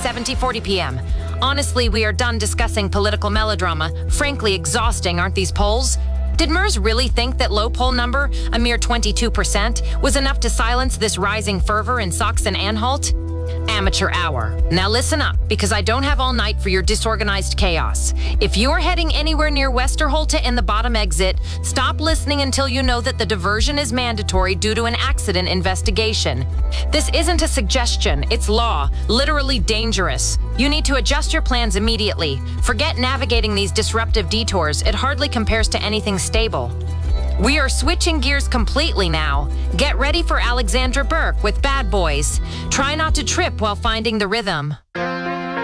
7:40 p.m. Honestly, we are done discussing political melodrama. Frankly exhausting, aren't these polls? Did MERS really think that low poll number, a mere 22%, was enough to silence this rising fervor in Sachsen-Anhalt? Amateur hour. Now listen up, because I don't have all night for your disorganized chaos. If you are heading anywhere near Westerholte and the bottom exit, stop listening until you know that the diversion is mandatory due to an accident investigation. This isn't a suggestion, it's law, literally dangerous. You need to adjust your plans immediately. Forget navigating these disruptive detours, it hardly compares to anything stable. We are switching gears completely now. Get ready for Alexandra Burke with Bad Boys. Try not to trip while finding the rhythm.